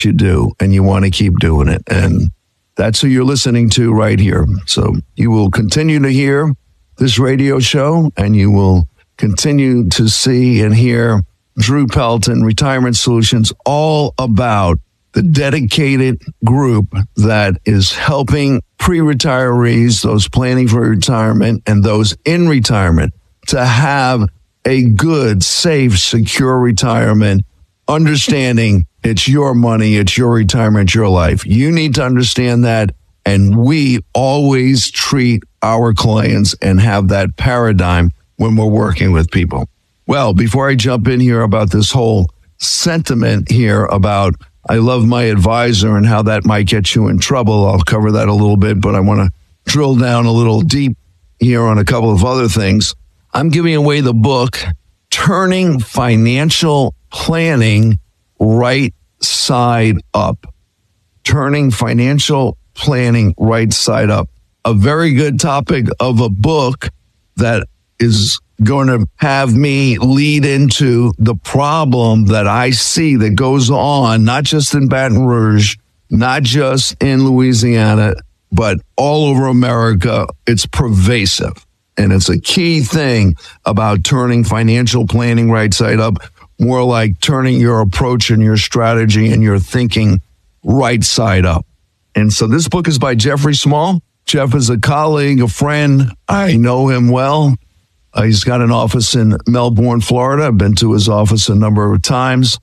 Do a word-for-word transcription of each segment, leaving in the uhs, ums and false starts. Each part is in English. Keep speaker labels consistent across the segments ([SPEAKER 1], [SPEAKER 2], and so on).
[SPEAKER 1] you do, and you want to keep doing it. And that's who you're listening to right here. So you will continue to hear this radio show, and you will continue to see and hear Drew Pelton, Retirement Solutions, all about the dedicated group that is helping pre-retirees, those planning for retirement, and those in retirement to have a good, safe, secure retirement, understanding it's your money, it's your retirement, your life. You need to understand that, and we always treat our clients and have that paradigm when we're working with people. Well, before I jump in here about this whole sentiment here about I love my advisor and how that might get you in trouble, I'll cover that a little bit, but I want to drill down a little deep here on a couple of other things. I'm giving away the book, Turning Financial Planning Right Side Up. Turning Financial Planning Right Side Up. A very good topic of a book that is going to have me lead into the problem that I see that goes on, not just in Baton Rouge, not just in Louisiana, but all over America. It's pervasive. And it's a key thing about turning financial planning right side up, more like turning your approach and your strategy and your thinking right side up. And so this book is by Jeffrey Small. Jeff is a colleague, a friend. I know him well. Uh, he's got an office in Melbourne, Florida. I've been to his office a number of times.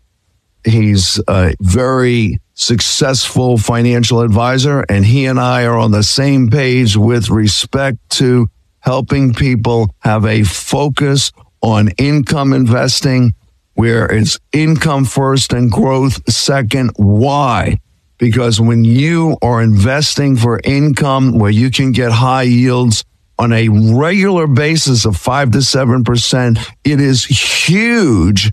[SPEAKER 1] He's a very successful financial advisor, and he and I are on the same page with respect to helping people have a focus on income investing, where it's income first and growth second. Why? Because when you are investing for income where you can get high yields on a regular basis of five to seven percent, it is huge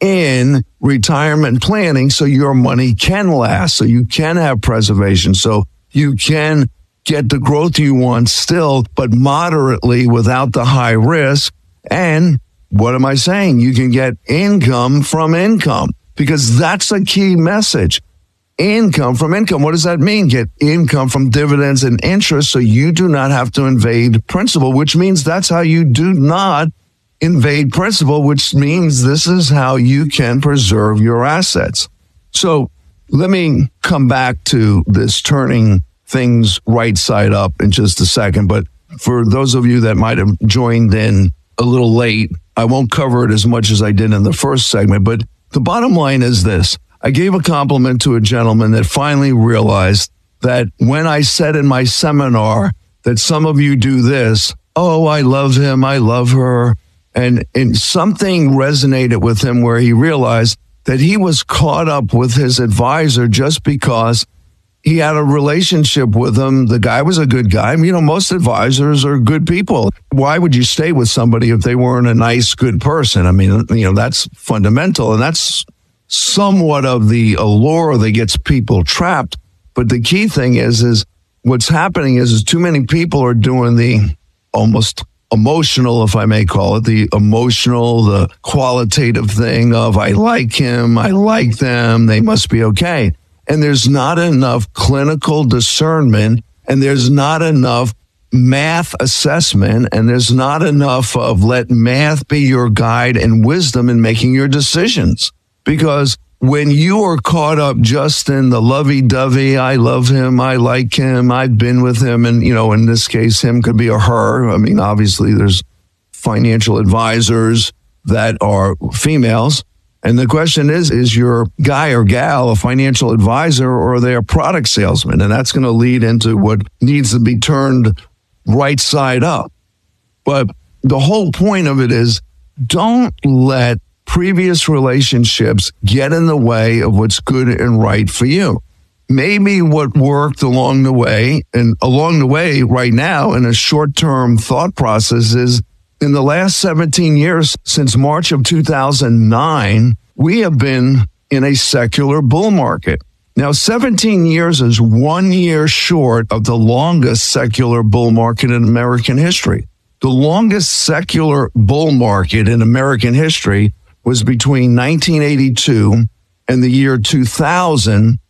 [SPEAKER 1] in retirement planning, so your money can last, so you can have preservation, so you can get the growth you want still, but moderately without the high risk. And what am I saying? You can get income from income, because that's a key message. Income from income. What does that mean? Get income from dividends and interest, so you do not have to invade principal, which means that's how you do not invade principal, which means this is how you can preserve your assets. So let me come back to this turning things right side up in just a second. But for those of you that might have joined in a little late, I won't cover it as much as I did in the first segment. But the bottom line is this. I gave a compliment to a gentleman that finally realized that when I said in my seminar that some of you do this, oh, I love him, I love her, and, and something resonated with him where he realized that he was caught up with his advisor just because he had a relationship with him. The guy was a good guy. You know, most advisors are good people. Why would you stay with somebody if they weren't a nice, good person? I mean, you know, that's fundamental, and that's somewhat of the allure that gets people trapped. But the key thing is, is what's happening is, is too many people are doing the almost emotional, if I may call it, the emotional, the qualitative thing of, I like him, I like them, they must be okay. And there's not enough clinical discernment, and there's not enough math assessment, and there's not enough of let math be your guide and wisdom in making your decisions. Because when you are caught up just in the lovey-dovey, I love him, I like him, I've been with him, and, you know, in this case, him could be a her. I mean, obviously, there's financial advisors that are females. And the question is, is your guy or gal a financial advisor, or are they a product salesman? And that's going to lead into what needs to be turned right side up. But the whole point of it is, don't let previous relationships get in the way of what's good and right for you. Maybe what worked along the way, and along the way right now in a short-term thought process, is in the last seventeen years, since March of two thousand nine, we have been in a secular bull market. Now, seventeen years is one year short of the longest secular bull market in American history. The longest secular bull market in American history was between nineteen eighty-two and the year two thousand,